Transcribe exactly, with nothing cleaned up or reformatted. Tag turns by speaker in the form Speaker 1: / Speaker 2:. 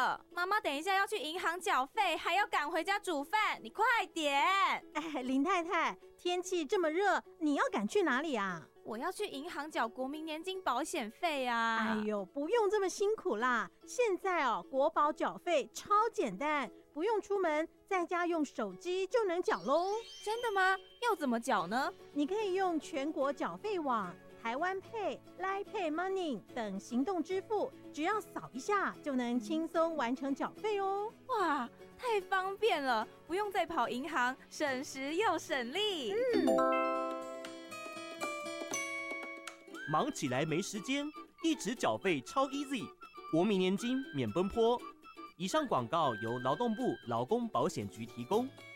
Speaker 1: 了，妈妈等一下要去银行缴费，还要赶回家煮饭，你快点！
Speaker 2: 哎，林太太，天气这么热，你要赶去哪里啊？
Speaker 1: 我要去银行缴国民年金保险费啊！
Speaker 2: 哎呦，不用这么辛苦啦！现在哦，国保缴费超简单，不用出门，在家用手机就能缴喽。
Speaker 1: 真的吗？要怎么缴呢？
Speaker 2: 你可以用全国缴费网、台湾 Pay、Line Pay Money 等行动支付，只要扫一下就能轻松完成缴费哦。
Speaker 1: 哇，太方便了，不用再跑银行，省时又省力。
Speaker 2: 嗯。
Speaker 3: 忙起来没时间，一直缴费超 easy， 国民年金免奔波。以上广告由劳动部劳工保险局提供。